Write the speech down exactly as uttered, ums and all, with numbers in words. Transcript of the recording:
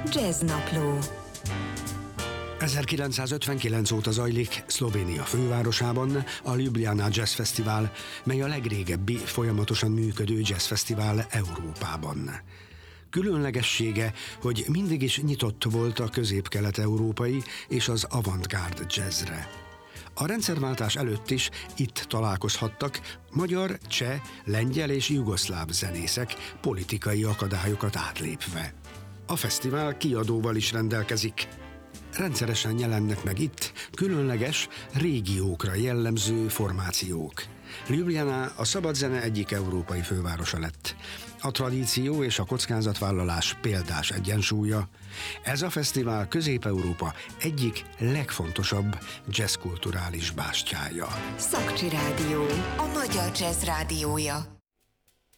Jazznapló. ezerkilencszázötvenkilenc óta zajlik Szlovénia fővárosában a Ljubljana Jazz Fesztivál, mely a legrégebbi folyamatosan működő jazzfesztivál Európában. Különlegessége, hogy mindig is nyitott volt a közép-kelet-európai és az avantgárd jazzre. A rendszerváltás előtt is itt találkozhattak magyar, cseh, lengyel és jugoszláv zenészek politikai akadályokat átlépve. A fesztivál kiadóval is rendelkezik. Rendszeresen jelennek meg itt különleges, régiókra jellemző formációk. Ljubljana a szabadzene egyik európai fővárosa lett. A tradíció és a kockázatvállalás példás egyensúlya. Ez a fesztivál Közép-Európa egyik legfontosabb jazzkulturális bástyája. Szakcsi Rádió, a magyar jazz rádiója.